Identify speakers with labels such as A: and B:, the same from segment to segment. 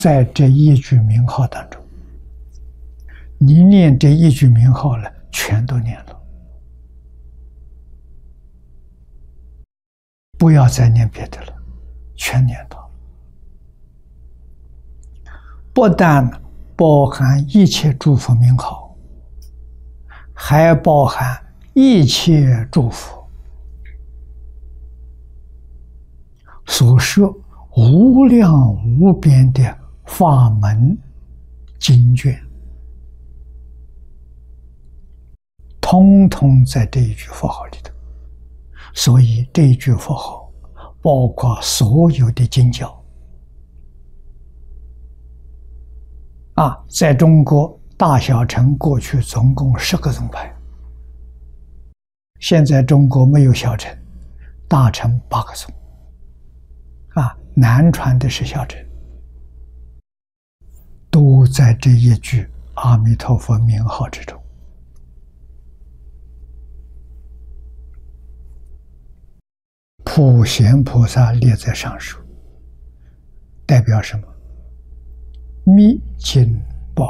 A: 在这一句名号当中，你念这一句名号了，全都念了，不要再念别的了，全念到了。不但包含一切诸佛名号，还包含一切诸佛所设无量无边的法门经卷，通通在这一句佛号里头。所以这一句佛号包括所有的经教在中国大小乘过去总共10个宗派，现在中国没有小乘，大乘8个宗南传的是小乘，都在这一句阿弥陀佛名号之中。普贤菩萨列在上首，代表什么？密经宝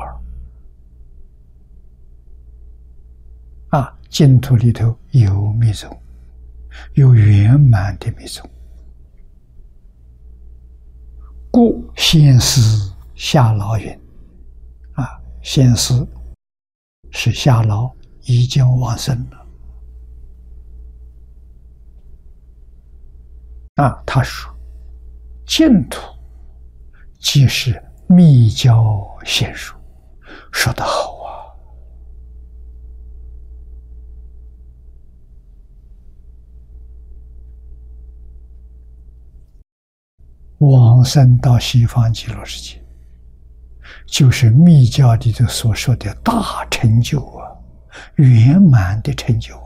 A: 耳净土里头有密宗，有圆满的密宗，故先师夏老云先师是夏老，已经往生了他说净土即是密教显殊，说得好往生到西方极乐世界，就是密教里头所说的大成就圆满的成就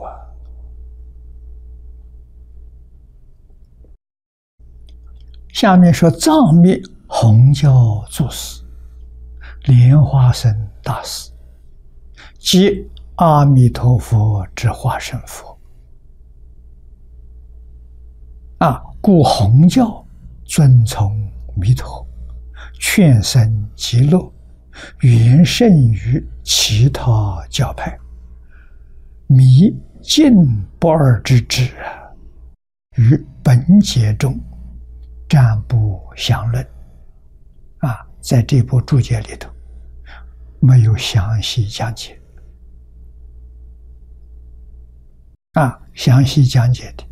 A: 下面说藏密弘教祖师莲花生大师，即阿弥陀佛之化身佛故弘教遵从弥陀，劝生极乐，远胜于其他教派，弥尽不二之智于本节中暂不详论在这部注解里头没有详细讲解详细讲解的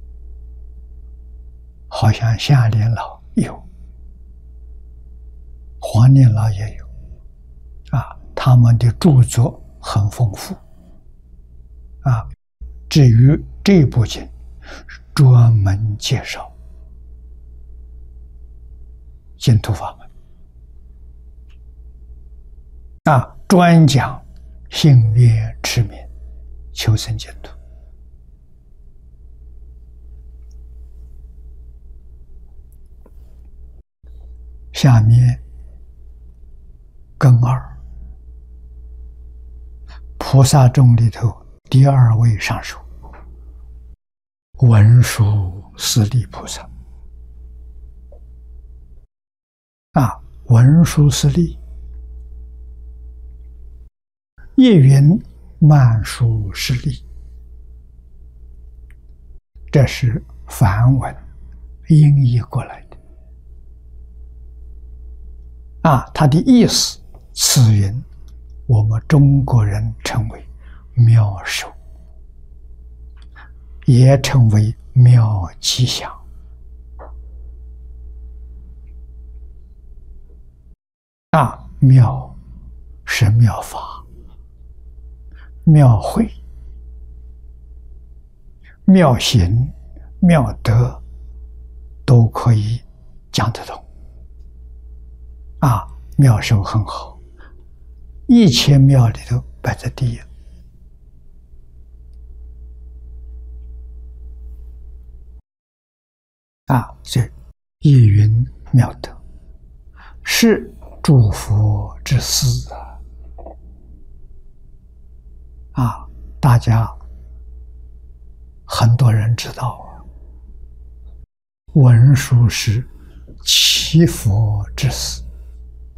A: 好像夏莲老有，黄念老也有他们的著作很丰富至于这部经专门介绍净土法门专讲信愿持名求生净土。下面庚二，菩萨众里头第2位上首，文殊师利菩萨文殊师利也云曼殊师利，这是梵文音译过来的它的意思，此云我们中国人称为妙手，也称为妙吉祥妙是妙法、妙慧、妙行、妙德，都可以讲得通妙手很好，一切妙里头摆在第一所以一云妙德是诸佛之师大家很多人知道文殊是七佛之师